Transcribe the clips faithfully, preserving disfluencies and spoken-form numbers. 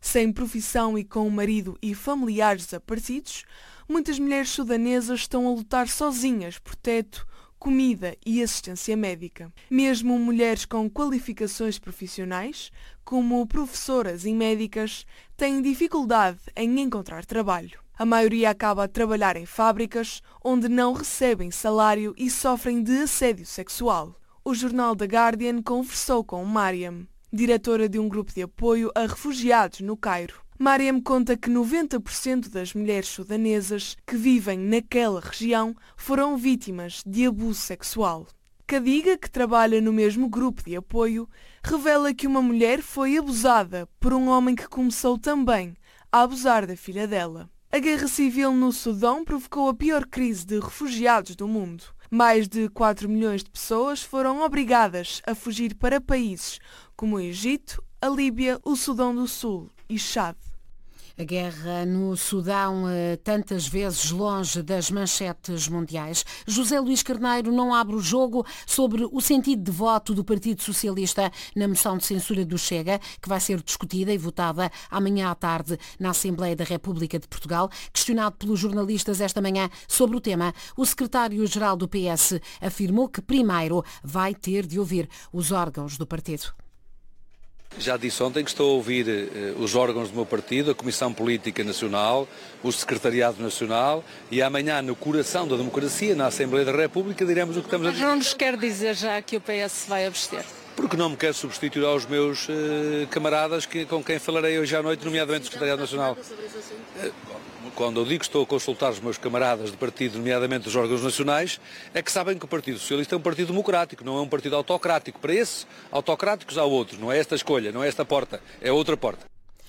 Sem profissão e com o marido e familiares desaparecidos, muitas mulheres sudanesas estão a lutar sozinhas por teto, comida e assistência médica. Mesmo mulheres com qualificações profissionais, como professoras e médicas, têm dificuldade em encontrar trabalho. A maioria acaba a trabalhar em fábricas, onde não recebem salário e sofrem de assédio sexual. O jornal The Guardian conversou com Mariam, diretora de um grupo de apoio a refugiados no Cairo. Mariam conta que noventa por cento das mulheres sudanesas que vivem naquela região foram vítimas de abuso sexual. Cadiga, que trabalha no mesmo grupo de apoio, revela que uma mulher foi abusada por um homem que começou também a abusar da filha dela. A guerra civil no Sudão provocou a pior crise de refugiados do mundo. Mais de quatro milhões de pessoas foram obrigadas a fugir para países como o Egito, a Líbia, o Sudão do Sul e Chad. A guerra no Sudão, tantas vezes longe das manchetes mundiais. José Luís Carneiro não abre o jogo sobre o sentido de voto do Partido Socialista na moção de censura do Chega, que vai ser discutida e votada amanhã à tarde na Assembleia da República de Portugal. Questionado pelos jornalistas esta manhã sobre o tema, o secretário-geral do P S afirmou que primeiro vai ter de ouvir os órgãos do partido. Já disse ontem que estou a ouvir uh, os órgãos do meu partido, a Comissão Política Nacional, o Secretariado Nacional e amanhã, no coração da democracia, na Assembleia da República, diremos o que estamos a dizer. Mas não nos quer dizer já que o P S vai abster? Porque não me quero substituir aos meus uh, camaradas que, com quem falarei hoje à noite, nomeadamente o Secretariado Nacional. Uh, Quando eu digo que estou a consultar os meus camaradas de partido, nomeadamente os órgãos nacionais, é que sabem que o Partido Socialista é um partido democrático, não é um partido autocrático. Para esses autocráticos há outros, não é esta escolha, não é esta porta, é outra porta.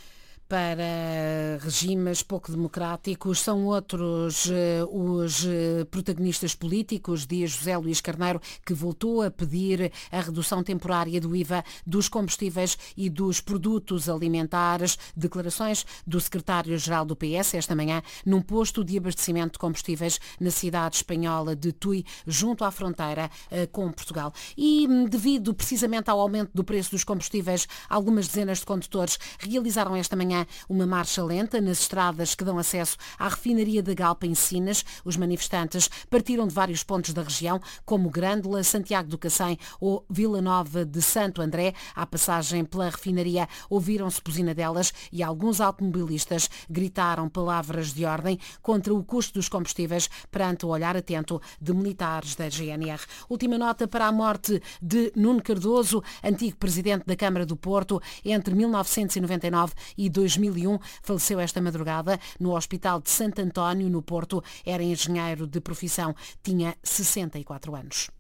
Para regimes pouco democráticos, são outros uh, os uh, protagonistas políticos, diz José Luís Carneiro, que voltou a pedir a redução temporária do I V A dos combustíveis e dos produtos alimentares. Declarações do secretário-geral do P S esta manhã num posto de abastecimento de combustíveis na cidade espanhola de Tui, junto à fronteira uh, com Portugal. E devido precisamente ao aumento do preço dos combustíveis, algumas dezenas de condutores realizaram esta manhã uma marcha lenta nas estradas que dão acesso à refinaria da Galpa em Sines. Os manifestantes partiram de vários pontos da região, como Grândola, Santiago do Cacém ou Vila Nova de Santo André. À passagem pela refinaria ouviram-se buzinadelas e alguns automobilistas gritaram palavras de ordem contra o custo dos combustíveis perante o olhar atento de militares da G N R. Última nota para a morte de Nuno Cardoso, antigo presidente da Câmara do Porto, entre mil novecentos e noventa e nove e dois mil e um. Faleceu esta madrugada no Hospital de Santo António, no Porto. Era engenheiro de profissão, tinha sessenta e quatro anos.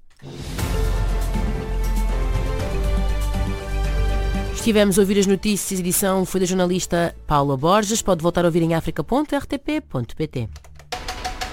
Estivemos a ouvir as notícias, a edição foi da jornalista Paula Borges. Pode voltar a ouvir em africa ponto r t p ponto p t.